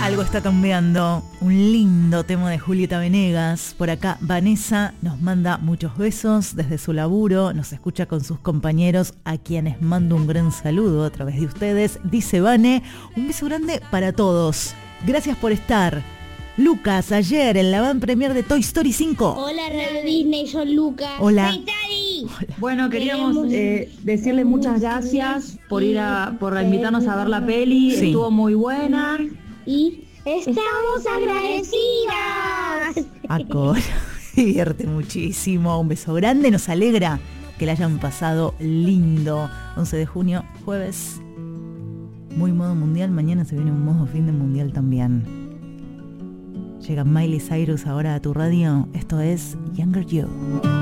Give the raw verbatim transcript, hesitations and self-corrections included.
Algo está cambiando. Un lindo tema de Julieta Venegas. Por acá Vanessa nos manda muchos besos desde su laburo. Nos escucha con sus compañeros, a quienes mando un gran saludo a través de ustedes. Dice Vane, un beso grande para todos. Gracias por estar. Lucas, ayer en la van premier de Toy Story cinco. Hola Radio Disney, soy Lucas. Hola. Soy Tari. Hola. Bueno, queríamos eh, decirle muchas gracias por ir a, por invitarnos a ver la peli. Sí. Estuvo muy buena. Y estamos agradecidas. Acor, divierte muchísimo. Un beso grande, nos alegra que la hayan pasado lindo. once de junio, jueves. Muy modo mundial, mañana se viene un modo fin de mundial también. Llega Miley Cyrus ahora a tu radio. Esto es Younger You.